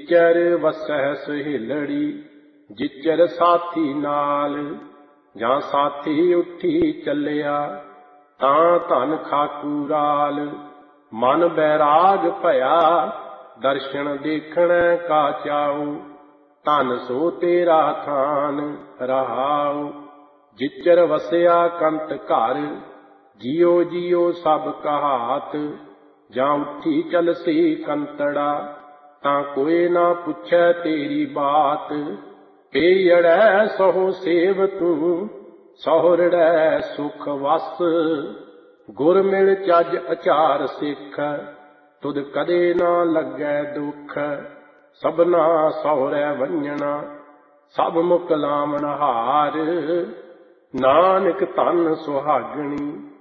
जिचर वसह सुहेलड़ी जिचर साथी नाल जां साथी उठी चलिया तां धन खाकूराल मन बैराग भया दर्शन देखण का चाऊ धन सो तेरा थान रहाऊ जिचर वसया कंत घर जियो जियो सब कहात जां उठी चलसी कंतड़ा तां कोई ना पुछै तेरी बात पेयड़ै सहो सेव तू सहुरड़ै सुख वस गुर मिल चज अचार सिख तुद कदे ना लगै दुख सबना सहुरै वंजना सब मुक लामन हार नानक धन सुहागणी